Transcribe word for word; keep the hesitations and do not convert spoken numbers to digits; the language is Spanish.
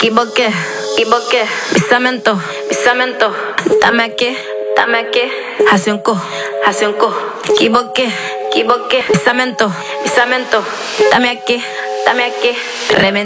equivoqué, equivoqué. Pisamento, pisamento. Dame aquí, dame aquí. Hace un co, hace un co. Equivoqué, equivoqué. Pisamento, pisamento. Dame aquí, dame aquí. Reventé.